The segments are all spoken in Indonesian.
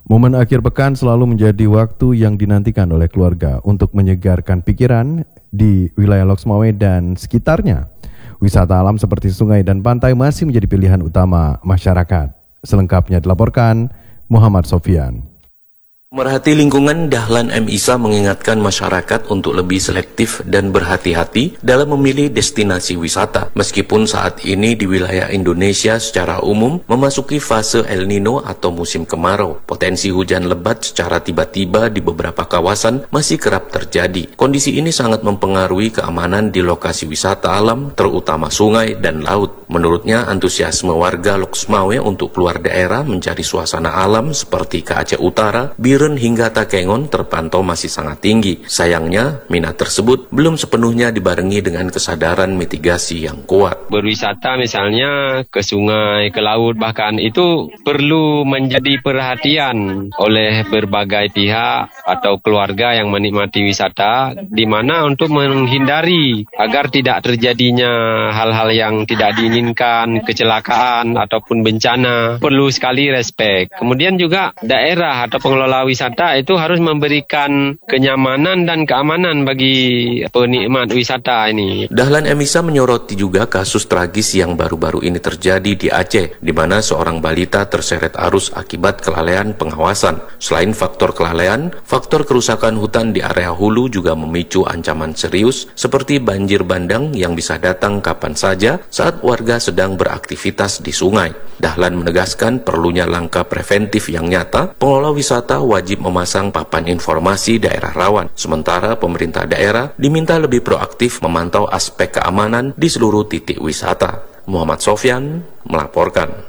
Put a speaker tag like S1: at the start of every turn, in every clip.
S1: Momen akhir pekan selalu menjadi waktu yang dinantikan oleh keluarga untuk menyegarkan pikiran di wilayah Loksmawe dan sekitarnya. Wisata alam seperti sungai dan pantai masih menjadi pilihan utama masyarakat. Selengkapnya dilaporkan Muhammad Sofyan.
S2: Merhati lingkungan, Dahlan M. Isa mengingatkan masyarakat untuk lebih selektif dan berhati-hati dalam memilih destinasi wisata. Meskipun saat ini di wilayah Indonesia secara umum memasuki fase El Nino atau musim kemarau, potensi hujan lebat secara tiba-tiba di beberapa kawasan masih kerap terjadi. Kondisi ini sangat mempengaruhi keamanan di lokasi wisata alam, terutama sungai dan laut. Menurutnya, antusiasme warga Loksmawe untuk keluar daerah mencari suasana alam seperti ke Aceh Utara, Biren hingga Takengon terpantau masih sangat tinggi. Sayangnya, minat tersebut belum sepenuhnya dibarengi dengan kesadaran mitigasi yang kuat.
S3: Berwisata misalnya ke sungai, ke laut, bahkan itu perlu menjadi perhatian oleh berbagai pihak atau keluarga yang menikmati wisata, di mana untuk menghindari agar tidak terjadinya hal-hal yang tidak diinginkan, kecelakaan ataupun bencana. Perlu sekali respek. Kemudian juga daerah atau pengelola wisata itu harus memberikan kenyamanan dan keamanan bagi penikmat wisata ini.
S2: Dahlan M. Isa menyoroti juga kasus tragis yang baru-baru ini terjadi di Aceh, di mana seorang balita terseret arus akibat kelalaian pengawasan. Selain faktor kelalaian, faktor kerusakan hutan di area hulu juga memicu ancaman serius seperti banjir bandang yang bisa datang kapan saja saat warga sedang beraktivitas di sungai. Dahlan menegaskan perlunya langkah preventif yang nyata. Pengelola wisata wajib memasang papan informasi daerah rawan. Sementara pemerintah daerah diminta lebih proaktif memantau aspek keamanan di seluruh titik wisata. Muhammad Sofyan melaporkan.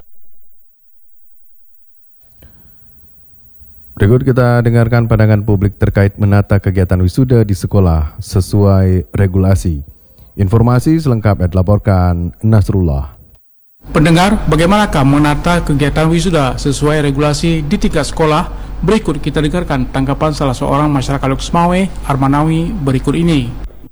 S1: Berikut kita dengarkan pandangan publik terkait menata kegiatan wisuda di sekolah sesuai regulasi. Informasi selengkapnya dilaporkan Nasrullah.
S4: Pendengar, bagaimanakah menata kegiatan wisuda sesuai regulasi di tingkat sekolah? Berikut kita dengarkan tanggapan salah seorang masyarakat Loksmawe, Armanawi, berikut ini.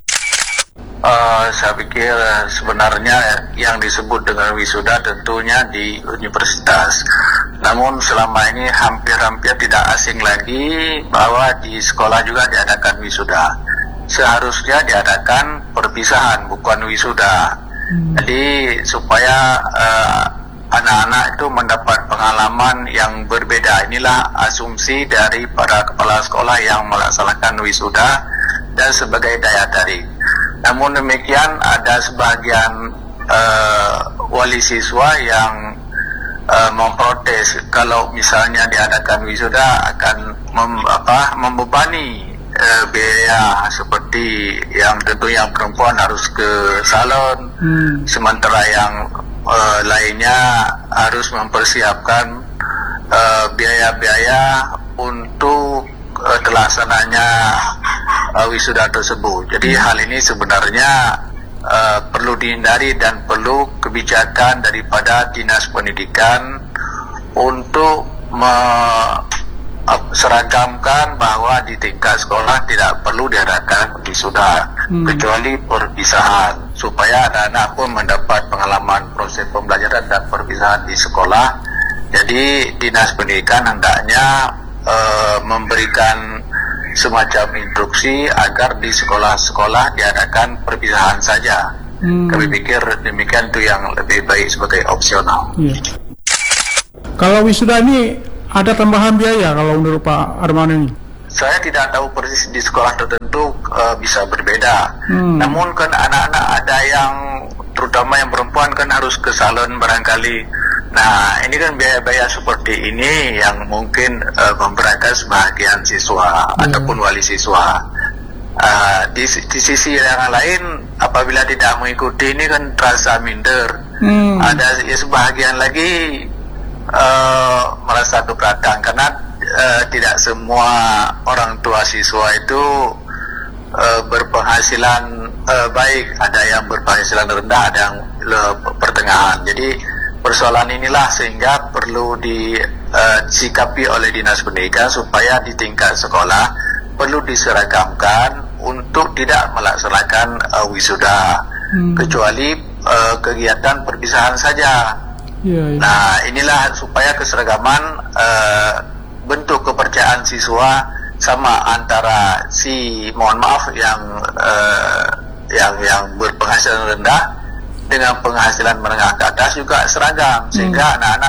S5: Saya pikir sebenarnya yang disebut dengan wisuda tentunya di universitas. Namun selama ini hampir-hampir tidak asing lagi bahwa di sekolah juga diadakan wisuda. Seharusnya diadakan perpisahan, bukan wisuda. Jadi supaya anak-anak itu mendapat pengalaman yang berbeda. Inilah asumsi dari para kepala sekolah yang melaksanakan wisuda dan sebagai daya tarik. Namun demikian ada sebagian wali siswa yang memprotes kalau misalnya diadakan wisuda akan membebani biaya, seperti yang tentu yang perempuan harus ke salon, sementara yang lainnya harus mempersiapkan biaya-biaya untuk terlaksananya wisuda tersebut. Jadi hal ini sebenarnya perlu dihindari dan perlu kebijakan daripada Dinas Pendidikan untuk seragamkan bahwa di tingkat sekolah tidak perlu diadakan wisuda kecuali perpisahan, supaya anak-anak pun mendapat pengalaman proses pembelajaran dan perpisahan di sekolah. Jadi Dinas Pendidikan hendaknya memberikan semacam instruksi agar di sekolah-sekolah diadakan perpisahan saja. Kami pikir demikian itu yang lebih baik sebagai opsional.
S4: Kalau wisuda ini ada tambahan biaya kalau menurut Pak Arman ini?
S5: Saya tidak tahu persis di sekolah tertentu bisa berbeda. Namun kan anak-anak ada yang terutama yang perempuan kan harus ke salon barangkali. Nah ini kan biaya-biaya seperti ini yang mungkin memberatkan sebagian siswa ataupun wali siswa. Di sisi yang lain apabila tidak mengikuti ini kan terasa minder. Ada sebagian lagi merasa keberatan karena tidak semua orang tua siswa itu berpenghasilan baik, ada yang berpenghasilan rendah, ada yang pertengahan. Jadi persoalan inilah sehingga perlu disikapi oleh Dinas Pendidikan supaya di tingkat sekolah perlu diseragamkan untuk tidak melaksanakan wisuda kecuali kegiatan perpisahan saja. Nah inilah supaya keseragaman bentuk kepercayaan siswa sama antara yang berpenghasilan rendah dengan penghasilan menengah ke atas juga seragam, sehingga anak-anak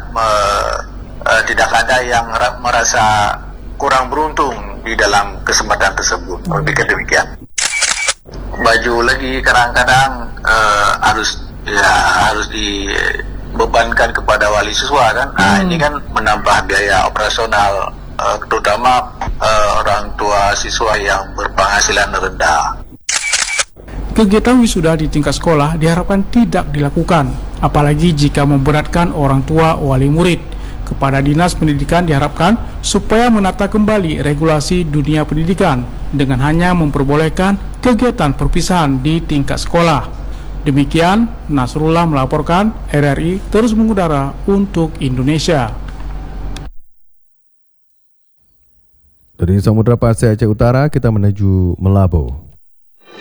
S5: tidak ada yang merasa kurang beruntung di dalam kesempatan tersebut. Lebih demikian. Baju lagi kadang-kadang harus dibebankan kepada wali siswa kan. Nah, ini kan menambah biaya operasional, terutama orang tua siswa yang berpenghasilan rendah.
S4: Kegiatan wisuda di tingkat sekolah diharapkan tidak dilakukan, apalagi jika memberatkan orang tua wali murid. Kepada Dinas Pendidikan diharapkan supaya menata kembali regulasi dunia pendidikan dengan hanya memperbolehkan kegiatan perpisahan di tingkat sekolah. Demikian, Nasrullah melaporkan, RRI terus mengudara untuk Indonesia.
S1: Dari Samudra Pasai Aceh Utara kita menuju Melabo.